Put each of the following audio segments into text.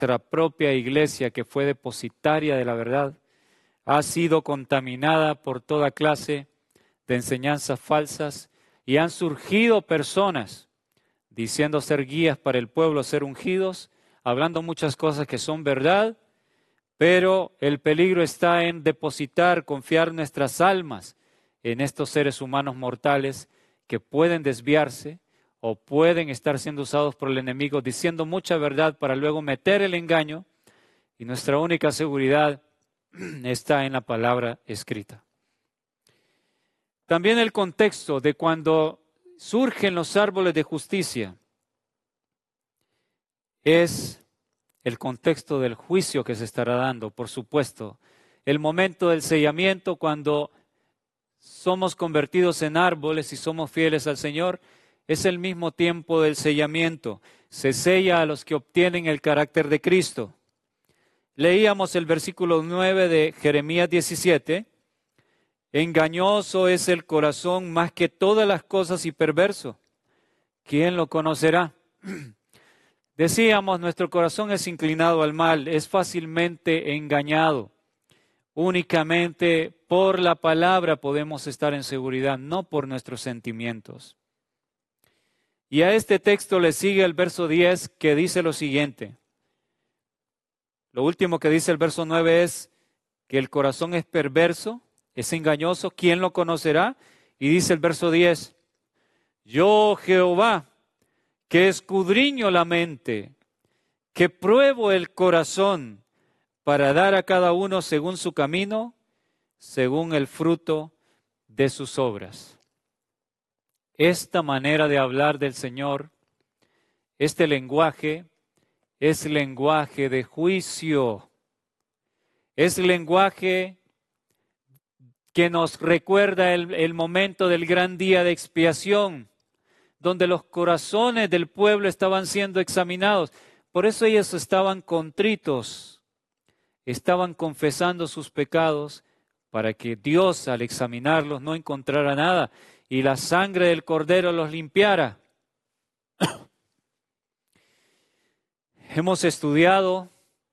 nuestra propia iglesia, que fue depositaria de la verdad, ha sido contaminada por toda clase de enseñanzas falsas y han surgido personas diciendo ser guías para el pueblo, ser ungidos, hablando muchas cosas que son verdad, pero el peligro está en depositar, confiar nuestras almas en estos seres humanos mortales que pueden desviarse o pueden estar siendo usados por el enemigo diciendo mucha verdad para luego meter el engaño, y nuestra única seguridad está en la palabra escrita. También el contexto de cuando surgen los árboles de justicia es el contexto del juicio que se estará dando, por supuesto. El momento del sellamiento, cuando somos convertidos en árboles y somos fieles al Señor, es el mismo tiempo del sellamiento. Se sella a los que obtienen el carácter de Cristo. Leíamos el versículo 9 de Jeremías 17. Engañoso es el corazón más que todas las cosas y perverso. ¿Quién lo conocerá? Decíamos, nuestro corazón es inclinado al mal, es fácilmente engañado. Únicamente por la palabra podemos estar en seguridad, no por nuestros sentimientos. Y a este texto le sigue el verso 10 que dice lo siguiente. Lo último que dice el verso 9 es que el corazón es perverso, es engañoso. ¿Quién lo conocerá? Y dice el verso 10, yo Jehová, que escudriño la mente, que pruebo el corazón para dar a cada uno según su camino, según el fruto de sus obras. Esta manera de hablar del Señor, este lenguaje, es lenguaje de juicio. Es lenguaje que nos recuerda el momento del gran día de expiación, donde los corazones del pueblo estaban siendo examinados. Por eso ellos estaban contritos, estaban confesando sus pecados para que Dios, al examinarlos, no encontrara nada y la sangre del Cordero los limpiara. Hemos estudiado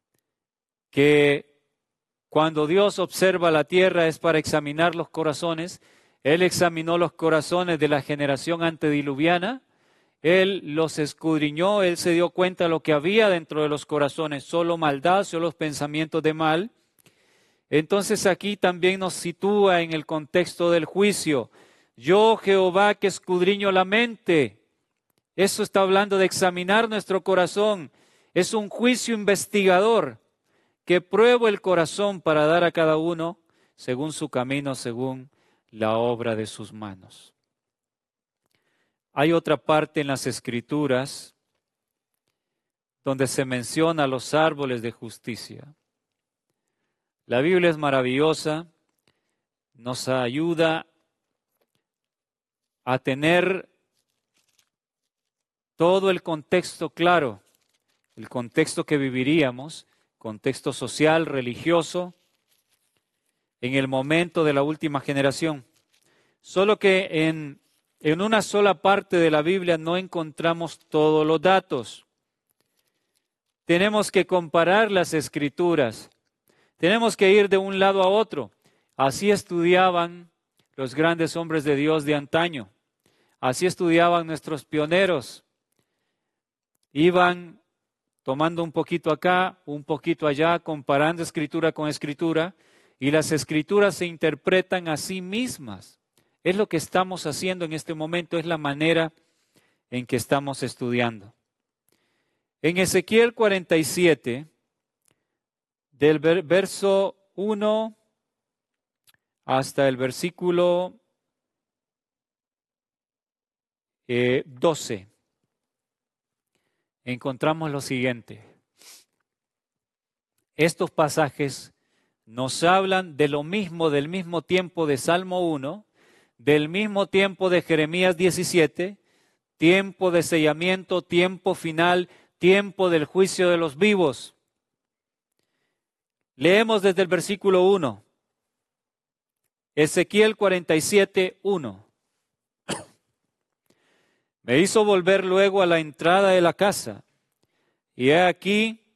que cuando Dios observa la tierra es para examinar los corazones. Él examinó los corazones de la generación antediluviana, Él los escudriñó, Él se dio cuenta de lo que había dentro de los corazones, solo maldad, solo pensamientos de mal. Entonces aquí también nos sitúa en el contexto del juicio. Yo, Jehová, que escudriño la mente. Eso está hablando de examinar nuestro corazón. Es un juicio investigador que pruebo el corazón para dar a cada uno según su camino, según la obra de sus manos. Hay otra parte en las Escrituras donde se menciona los árboles de justicia. La Biblia es maravillosa, nos ayuda a tener todo el contexto claro, el contexto que viviríamos, contexto social, religioso, en el momento de la última generación. Solo que en una sola parte de la Biblia no encontramos todos los datos. Tenemos que comparar las Escrituras. Tenemos que ir de un lado a otro. Así estudiaban los grandes hombres de Dios de antaño. Así estudiaban nuestros pioneros. Iban tomando un poquito acá, un poquito allá, comparando escritura con escritura, y las escrituras se interpretan a sí mismas. Es lo que estamos haciendo en este momento, es la manera en que estamos estudiando. En Ezequiel 47, del verso 1 hasta el versículo 12, encontramos lo siguiente. Estos pasajes nos hablan de lo mismo, del mismo tiempo de Salmo 1, del mismo tiempo de Jeremías 17, tiempo de sellamiento, tiempo final, tiempo del juicio de los vivos. Leemos desde el versículo 1, Ezequiel 47, 1. Me hizo volver luego a la entrada de la casa, y he aquí